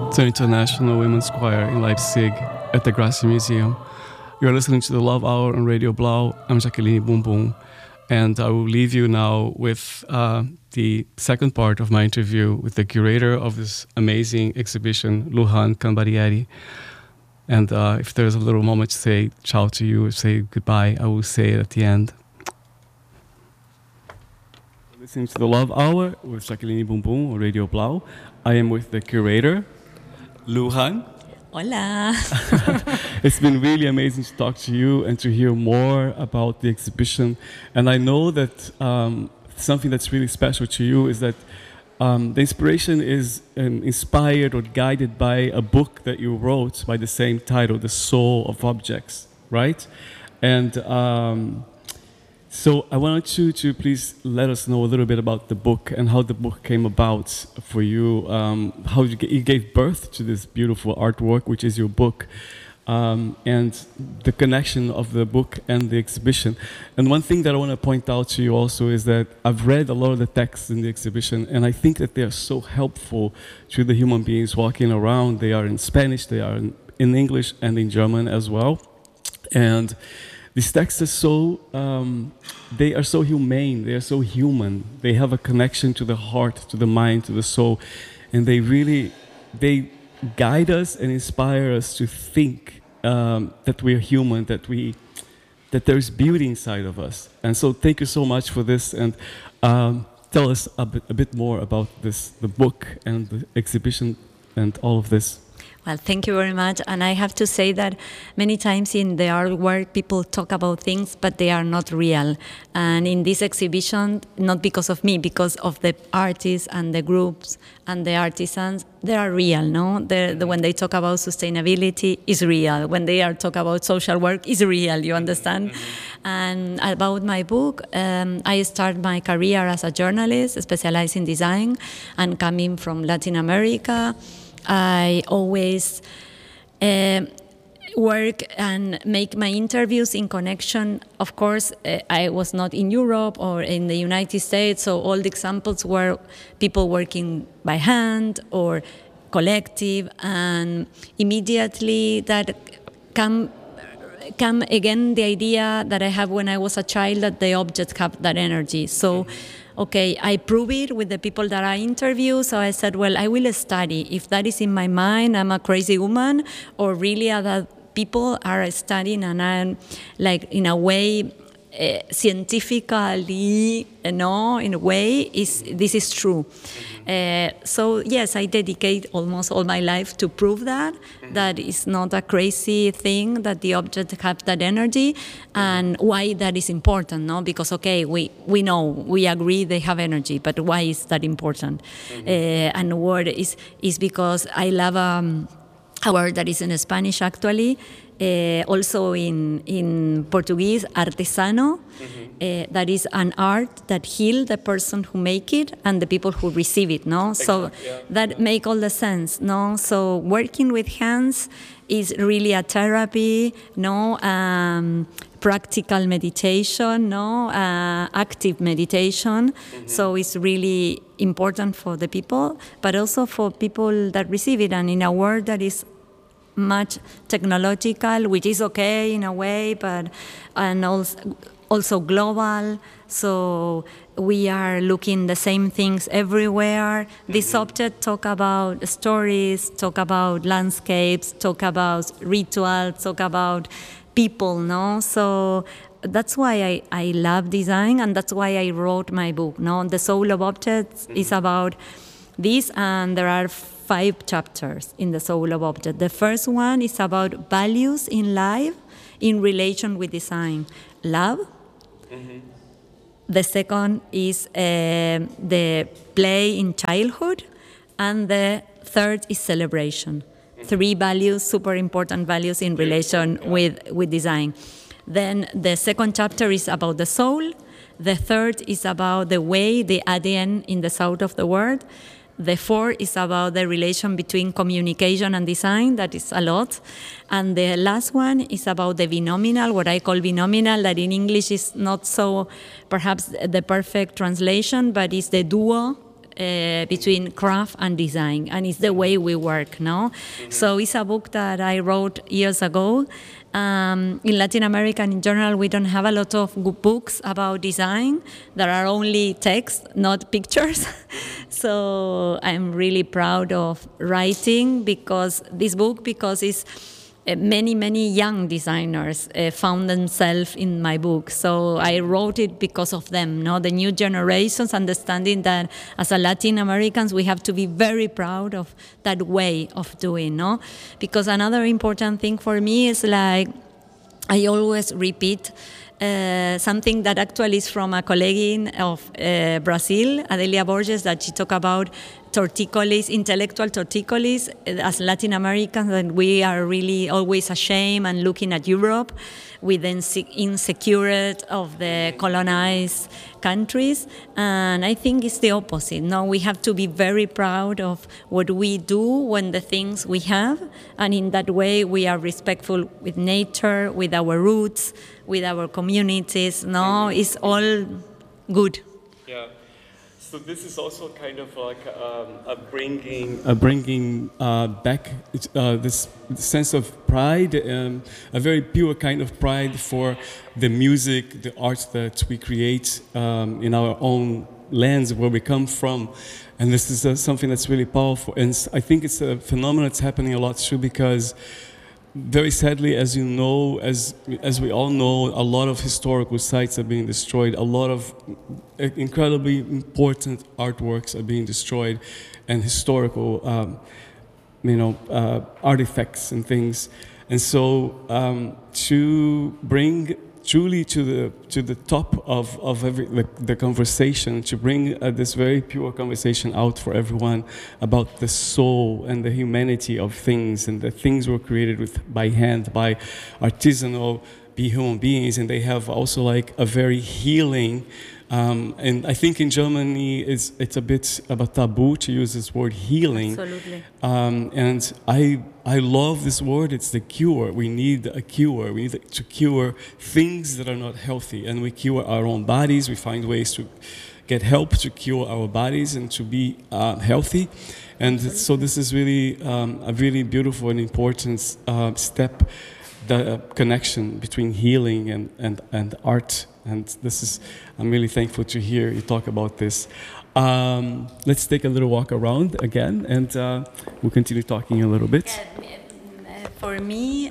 the International Women's Choir in Leipzig at the Grassi Museum. You're listening to the Love Hour on Radio Blau. I'm Jacqueline Boom Boom, and I will leave you now with the second part of my interview with the curator of this amazing exhibition, Lujan Cambarieri. And if there's a little moment to say ciao to you, say goodbye, I will say it at the end. Listening to the Love Hour with Jacqueline Boom Boom on Radio Blau. I am with the curator, Lujan. Hola. It's been really amazing to talk to you and to hear more about the exhibition. And I know that something that's really special to you is that the inspiration is inspired or guided by a book that you wrote by the same title, The Soul of Objects, right? And so I wanted you to please let us know a little bit about the book and how the book came about for you, how you gave birth to this beautiful artwork, which is your book, and the connection of the book and the exhibition. And one thing that I want to point out to you also is that I've read a lot of the texts in the exhibition, and I think that they are so helpful to the human beings walking around. They are in Spanish, they are in English, and in German as well. And these texts are so, they are so humane, they are so human. They have a connection to the heart, to the mind, to the soul. And they guide us and inspire us to think that we are human, that there is beauty inside of us. And so thank you so much for this. And tell us a bit more about this, the book and the exhibition and all of this. Well, thank you very much. And I have to say that many times in the artwork, people talk about things, but they are not real. And in this exhibition, not because of me, because of the artists and the groups and the artisans, they are real, no? When they talk about sustainability, is real. When they are talk about social work, is real, you understand? Mm-hmm. And about my book, I started my career as a journalist, specialized in design, and coming from Latin America. I always work and make my interviews in connection. Of course, I was not in Europe or in the United States, so all the examples were people working by hand or collective, and immediately that come again the idea that I have when I was a child that the objects have that energy. So okay, I prove it with the people that I interview. So I said, well, I will study. If that is in my mind, I'm a crazy woman, or really other people are studying and I'm like in a way, scientifically, in a way, this is true. So yes, I dedicate almost all my life to prove that it's not a crazy thing, that the objects have that energy, and why that is important, no? Because okay, we know, we agree they have energy, but why is that important? And word is because I love a word that is in Spanish actually, also in Portuguese, artesano. That is an art that heals the person who make it and the people who receive it, no? So that make all the sense, no? So working with hands is really a therapy, no? Practical meditation, no? Active meditation. So it's really important for the people, but also for people that receive it. And in a world that is much technological, which is okay in a way, but and also global. So we are looking the same things everywhere. This object talk about stories, talk about landscapes, talk about rituals, talk about people, no? So that's why I love design, and that's why I wrote my book, no? The Soul of Objects is about this, and there are 5 chapters in The Soul of Object. The first one is about values in life in relation with design. Love. The second is the play in childhood. And the third is celebration. 3 values, super important values in relation with design. Then the second chapter is about the soul. The third is about the way, the ADN in the south of the world. The 4 is about the relation between communication and design. That is a lot. And the last one is about the binominal, what I call binominal, that in English is not so perhaps the perfect translation, but it's the duo between craft and design, and it's the way we work, no? So it's a book that I wrote years ago. In Latin America and in general, we don't have a lot of good books about design. There are only texts, not pictures. So I'm really proud of writing this book because it's many young designers found themselves in my book. So I wrote it because of them, no? The new generations understanding that as a Latin Americans we have to be very proud of that way of doing, no? Because another important thing for me is like I always repeat something that actually is from a colleague of Brazil, Adelia Borges, that she talked about torticolis, intellectual torticolis, as Latin Americans, and we are really always ashamed and looking at Europe with the insecurity of the colonized countries. And I think it's the opposite. No, we have to be very proud of what we do when the things we have, and in that way we are respectful with nature, with our roots, with our communities. No, it's all good. Yeah. So this is also kind of like a bringing back this sense of pride, a very pure kind of pride for the music, the art that we create in our own lands where we come from. And this is something that's really powerful. And I think it's a phenomenon that's happening a lot too, because very sadly, as you know, as we all know, a lot of historical sites are being destroyed. A lot of incredibly important artworks are being destroyed, and historical, artifacts and things. And so, to bring truly to the top of the conversation, to bring this very pure conversation out for everyone about the soul and the humanity of things, and the things were created by hand, by artisanal human beings, and they have also like a very healing. And I think in Germany it's a bit of a taboo to use this word healing. Absolutely. And I love this word. It's the cure. We need a cure. We need to cure things that are not healthy, and we cure our own bodies. We find ways to get help to cure our bodies and to be healthy. And so this is really a really beautiful and important step, the connection between healing and art. And this is, I'm really thankful to hear you talk about this. Let's take a little walk around again, and we'll continue talking a little bit. For me,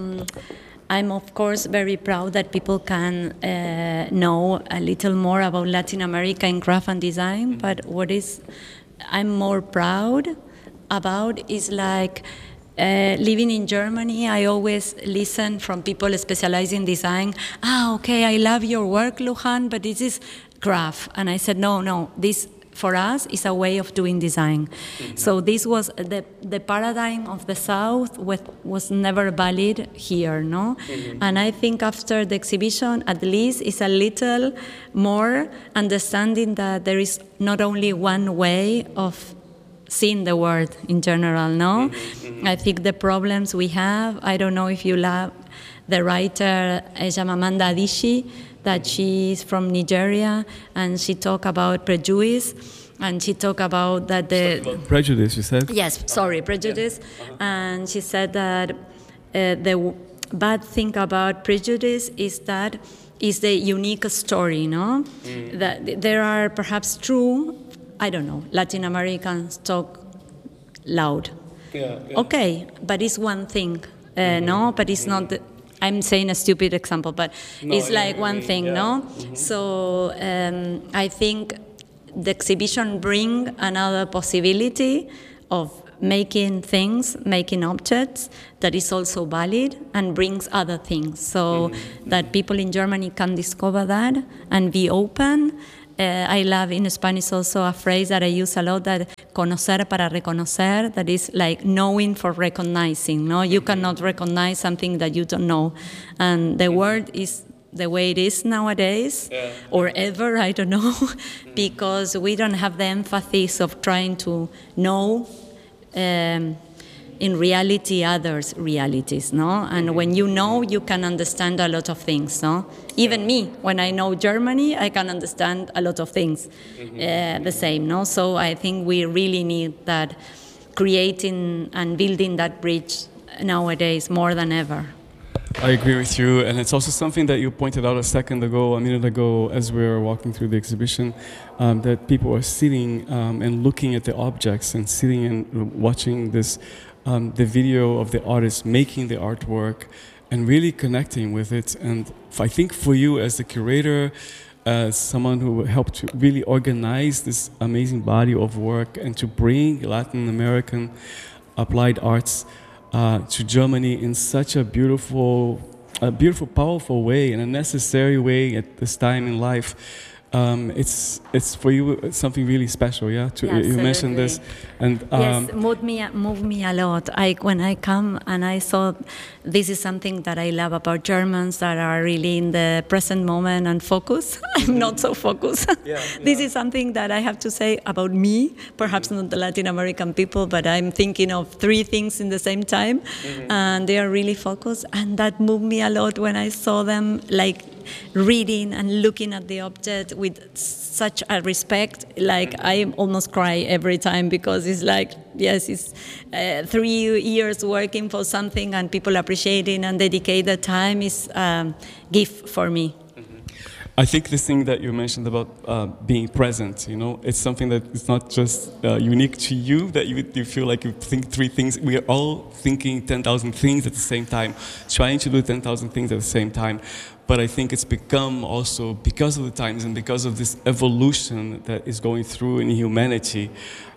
I'm of course very proud that people can know a little more about Latin America in craft and design, but what I'm more proud about is like living in Germany. I always listen from people specializing in design. Okay, I love your work, Luján, but this is craft. And I said, no, this for us is a way of doing design. Mm-hmm. So this was the paradigm of the South was never valid here, no? Mm-hmm. And I think after the exhibition, at least, is a little more understanding that there is not only one way of seeing the world in general, no? Mm-hmm. I think the problems we have, I don't know if you love the writer Chimamanda Adichie, that she is from Nigeria, and she talked about prejudice, and she talked about that prejudice, you said? Yes, sorry, prejudice. Yeah. Uh-huh. And she said that the bad thing about prejudice is that it's the unique story, no? Mm. That there are perhaps true, I don't know, Latin Americans talk loud. Yeah. Okay, but it's one thing, no? But it's not... I'm saying a stupid example, but it's like one thing, no? Mm-hmm. So I think the exhibition bring another possibility of making things, making objects that is also valid and brings other things. So that people in Germany can discover that and be open. I love in Spanish also a phrase that I use a lot, that conocer para reconocer, that is like knowing for recognizing. No, you cannot recognize something that you don't know, and the world is the way it is nowadays, or ever, I don't know, because we don't have the emphasis of trying to know in reality others' realities, no? And when you know, you can understand a lot of things, no? Even me, when I know Germany, I can understand a lot of things the same, no? So I think we really need that, creating and building that bridge nowadays more than ever. I agree with you, and it's also something that you pointed out a minute ago, as we were walking through the exhibition, that people are sitting and looking at the objects and sitting and watching this, the video of the artist making the artwork and really connecting with it. And I think for you as the curator, as someone who helped to really organize this amazing body of work and to bring Latin American applied arts to Germany in such a beautiful, powerful way, in a necessary way at this time in life. It's for you, it's something really special, yeah. You mentioned this, and yes, moved me a lot. When I come and I saw, this is something that I love about Germans, that are really in the present moment and focus. I'm not so focused. This is something that I have to say about me, perhaps not the Latin American people, but I'm thinking of 3 things in the same time, and they are really focused, and that moved me a lot when I saw them like reading and looking at the object with such a respect. Like I almost cry every time, because it's like, yes, it's 3 years working for something and people appreciating and dedicate the time is a gift for me. I think this thing that you mentioned about being present, you know, it's something that is not just unique to you, that you feel like you think 3 things. We are all thinking 10,000 things at the same time, trying to do 10,000 things at the same time. But I think it's become also, because of the times and because of this evolution that is going through in humanity,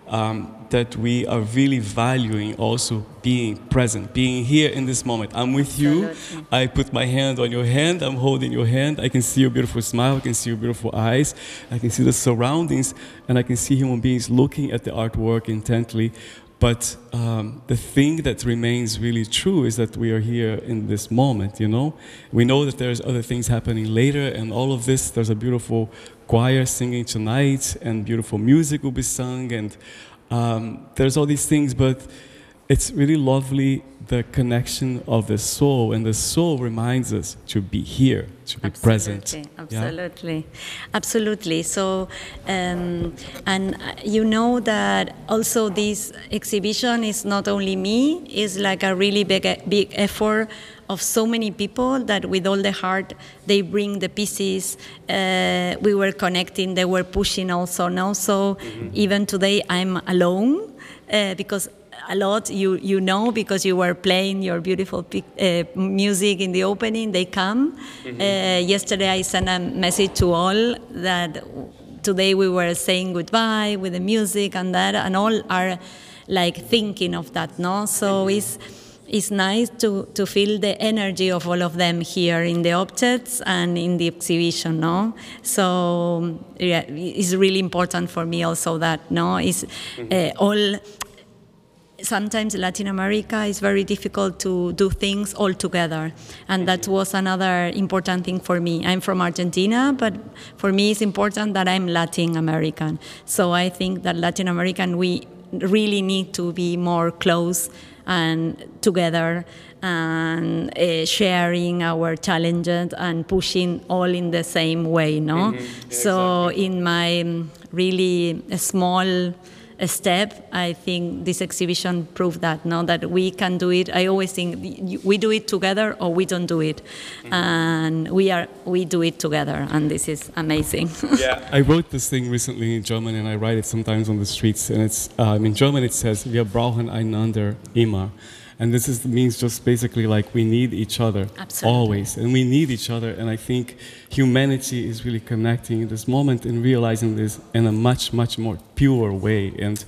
that we are really valuing also being present, being here in this moment. I'm with you. I put my hand on your hand. I'm holding your hand. I can see your beautiful smile. I can see your beautiful eyes. I can see the surroundings, and I can see human beings looking at the artwork intently. But the thing that remains really true is that we are here in this moment, you know? We know that there's other things happening later, and all of this, there's a beautiful choir singing tonight, and beautiful music will be sung, and there's all these things, but it's really lovely, the connection of the soul, and the soul reminds us to be here, to be present. Absolutely, yeah? Absolutely. So, and you know that also this exhibition is not only me, it's like a really big effort of so many people that with all the heart they bring the pieces. We were connecting, they were pushing also now. So even today I'm alone because a lot, you know, because you were playing your beautiful music in the opening, they come. Yesterday I sent a message to all that today we were saying goodbye with the music and that, and all are like thinking of that, no? So it's nice to feel the energy of all of them here in the objects and in the exhibition, no? So yeah, it's really important for me also that, no, it's all. Sometimes Latin America is very difficult to do things all together, and that was another important thing for me. I'm from Argentina, but for me it's important that I'm Latin American. So I think that Latin American, we really need to be more close and together and sharing our challenges and pushing all in the same way, no? So in my really small step, I think this exhibition proved that, no, that we can do it. I always think we do it together or we don't do it, and we do it together, and this is amazing. Yeah, I wrote this thing recently in German, and I write it sometimes on the streets, and it's in German it says "Wir brauchen einander immer." And this means just basically like we need each other. Absolutely. Always, and we need each other. And I think humanity is really connecting in this moment and realizing this in a much, much more pure way. And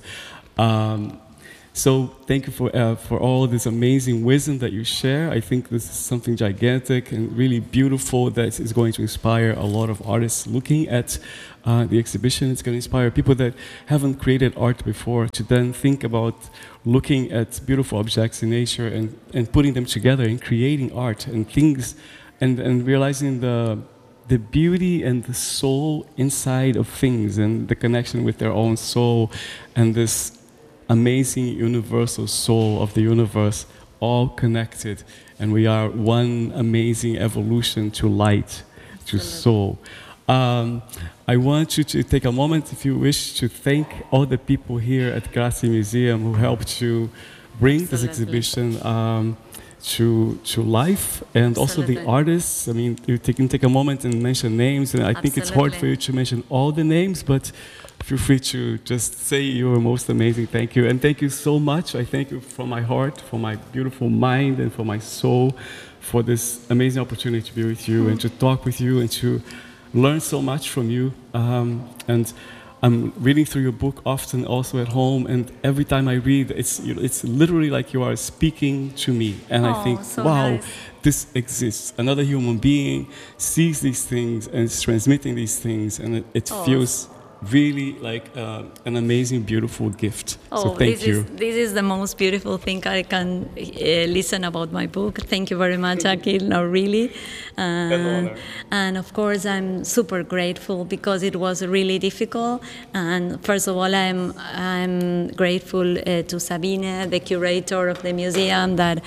so thank you for all this amazing wisdom that you share. I think this is something gigantic and really beautiful that is going to inspire a lot of artists looking at the exhibition. It's going to inspire people that haven't created art before to then think about looking at beautiful objects in nature and putting them together and creating art and things and realizing the beauty and the soul inside of things and the connection with their own soul and this amazing universal soul of the universe, all connected, and we are one amazing evolution to light, to soul. I want you to take a moment, if you wish, to thank all the people here at Grassi Museum who helped to bring this exhibition to life, and also the artists. I mean, you can take a moment and mention names, and I think it's hard for you to mention all the names, but feel free to just say you're most amazing. Thank you, and thank you so much. I thank you from my heart, from my beautiful mind, and from my soul for this amazing opportunity to be with you and to talk with you and to learn so much from you. And I'm reading through your book often also at home, and every time I read, it's literally like you are speaking to me. And I think, so wow, nice. This exists. Another human being sees these things and is transmitting these things, and it feels really like an amazing, beautiful gift. So thank you. This is the most beautiful thing I can listen about my book. Thank you very much, Akil. No, really. And of course, I'm super grateful because it was really difficult. And first of all, I'm grateful to Sabine, the curator of the museum, that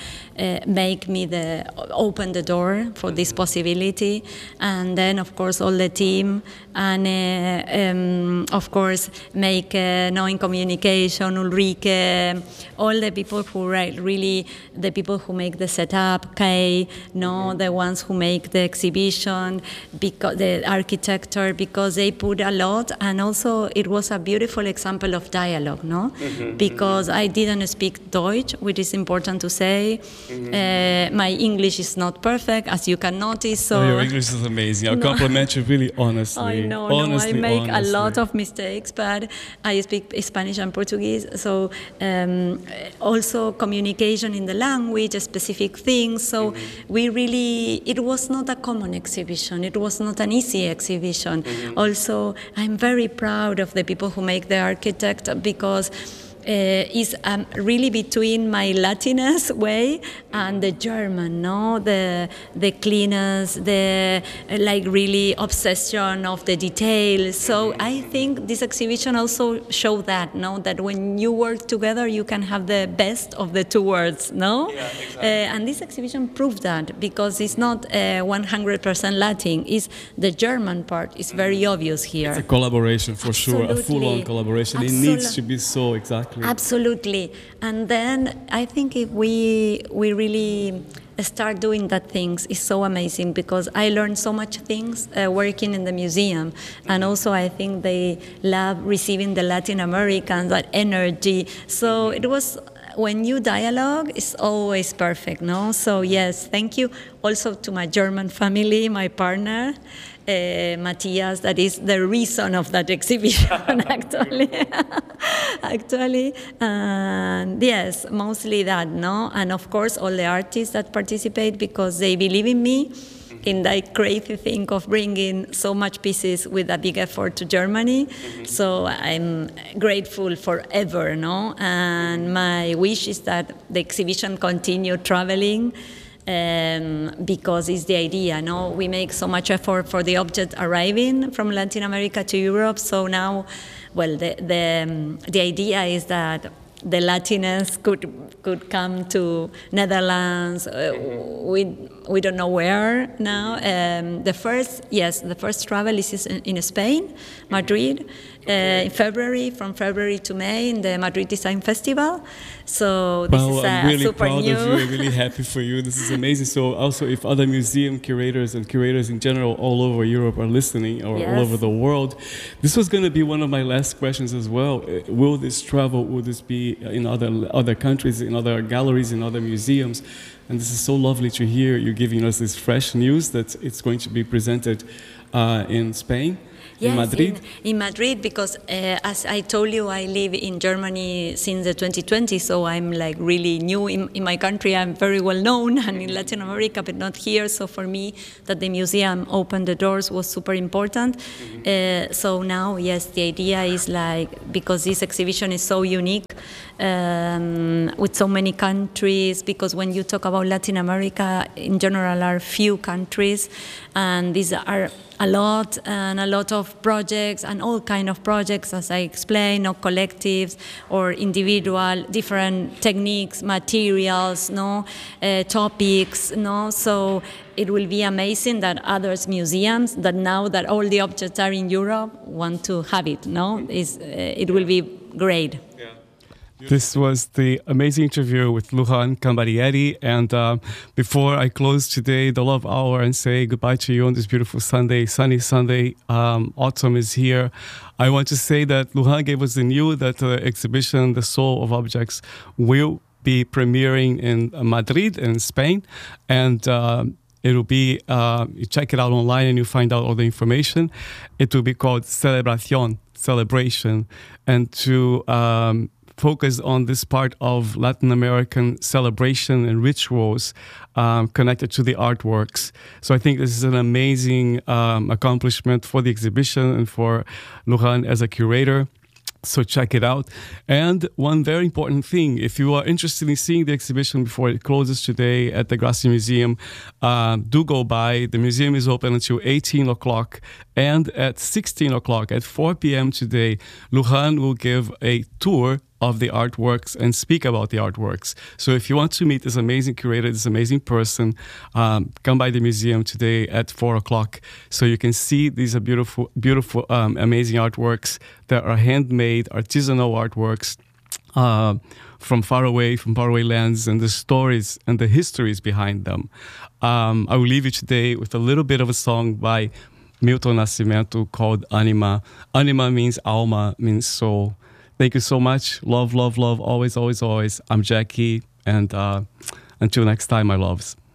open the door for this possibility. And then, of course, all the team, and of course, make knowing communication, Ulrike, all the people who the people who make the setup, Kay, the ones who make the exhibition, because the architecture, because they put a lot, and also it was a beautiful example of dialogue, because I didn't speak Deutsch, which is important to say. My English is not perfect, as you can notice. So your English is amazing. I'll compliment you really honestly. I know, I make a lot of mistakes, but I speak Spanish and Portuguese. So also communication in the language, specific things. So it was not a common exhibition. It was not an easy exhibition. Also, I'm very proud of the people who make the architect, because is really between my Latinist way and the German, the cleanness, the really obsession of the details. So I think this exhibition also showed that, that when you work together, you can have the best of the two worlds, Yeah, exactly. And this exhibition proved that, because it's not 100% Latin. It's the German part. It's very obvious here. It's a collaboration for sure, a full-on collaboration. It needs to be so, exactly. Absolutely. And then I think if we really start doing that things, is so amazing, because I learned so much things working in the museum, and also I think they love receiving the Latin Americans, that energy. So it was, when you dialogue, it's always perfect, So yes, thank you also to my German family, my partner, Matthias, that is the reason of that exhibition, actually. And yes, mostly that, And of course, all the artists that participate, because they believe in me, in that crazy thing of bringing so much pieces with a big effort to Germany. So I'm grateful forever, And my wish is that the exhibition continue traveling, because it's the idea, We make so much effort for the object arriving from Latin America to Europe. So now, well, the idea is that the Latiners could come to Netherlands. We don't know where now. The first travel is in Spain, Madrid, in February, from February to May, in the Madrid Design Festival. So this is I'm really super proud new. of you. I'm really happy for you. This is amazing. So also, if other museum curators and curators in general all over Europe are listening, or all over the world, this was going to be one of my last questions as well. Will this be in other countries, in other galleries, in other museums? And this is so lovely to hear you giving us this fresh news that it's going to be presented in Spain. Yes, in Madrid? In Madrid, because as I told you, I live in Germany since the 2020, so I'm really new in my country. I'm very well known, and in Latin America, but not here. So for me, that the museum opened the doors was super important. So now, yes, the idea is because this exhibition is so unique, with so many countries, because when you talk about Latin America, in general, are few countries, and these are a lot of projects and all kind of projects, as I explained, or collectives or individual, different techniques, materials, topics, So it will be amazing that others museums that now that all the objects are in Europe want to have it. It will be great. This was the amazing interview with Lujan Cambarieri. And before I close today, the Love Hour, and say goodbye to you on this beautiful Sunday, sunny Sunday, autumn is here. I want to say that Lujan gave us the news that the exhibition, The Soul of Objects, will be premiering in Madrid, in Spain. And it will be, you check it out online and you find out all the information. It will be called Celebración, Celebration. And to focus on this part of Latin American celebration and rituals connected to the artworks. So I think this is an amazing accomplishment for the exhibition and for Lujan as a curator. So check it out. And one very important thing, if you are interested in seeing the exhibition before it closes today at the Grassi Museum, do go by. The museum is open until 18 o'clock. And at 16 o'clock, at 4 p.m. today, Lujan will give a tour of the artworks and speak about the artworks. So if you want to meet this amazing curator, this amazing person, come by the museum today at 4 o'clock so you can see these are beautiful, beautiful, amazing artworks that are handmade, artisanal artworks from faraway lands, and the stories and the histories behind them. I will leave you today with a little bit of a song by Milton Nascimento called Anima. Anima means alma, means soul. Thank you so much. Love, love, love. Always, always, always. I'm Jackie. And until next time, my loves.